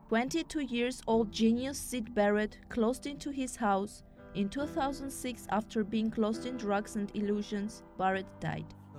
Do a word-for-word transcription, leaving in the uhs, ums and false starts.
twenty-two years old genius Syd Barrett closed into his house. In two thousand six, after being closed in drugs and illusions, Barrett died.